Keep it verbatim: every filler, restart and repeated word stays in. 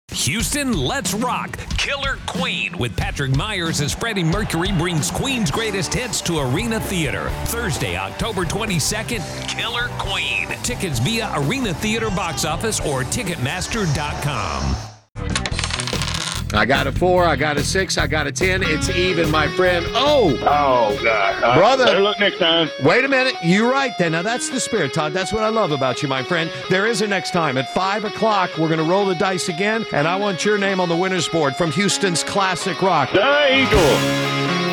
Houston, let's rock Killer Queen with Patrick Myers as Freddie Mercury brings Queen's greatest hits to Arena Theater. Thursday, October twenty-second, Killer Queen. Tickets via Arena Theater box office or Ticketmaster dot com. I got a four, I got a six, I got a ten. It's even, my friend. Oh! Oh, God. Uh, Brother. Better look next time. Wait a minute. You're right then. Now, that's the spirit, Todd. That's what I love about you, my friend. There is a next time. At five o'clock, we're going to roll the dice again, and I want your name on the winner's board from Houston's Classic Rock. The Eagle.